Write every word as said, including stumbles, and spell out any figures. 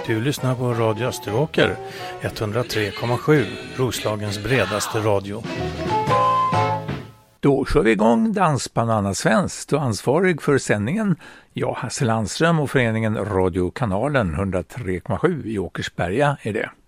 Du lyssnar på Radio Österåker, etthundratre komma sju, Roslagens bredaste radio. Då kör vi igång Dansband Anna Svenskt och ansvarig för sändningen, jag Hasse Landström och föreningen Radiokanalen etthundratre komma sju i Åkersberga är det.